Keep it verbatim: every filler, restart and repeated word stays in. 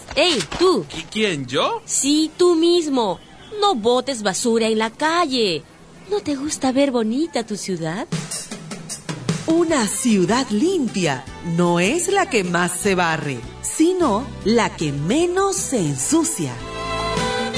¡Ey, tú! ¿Y quién, yo? Sí, tú mismo. No botes basura en la calle. ¿No te gusta ver bonita tu ciudad? Una ciudad limpia no es la que más se barre, sino la que menos se ensucia.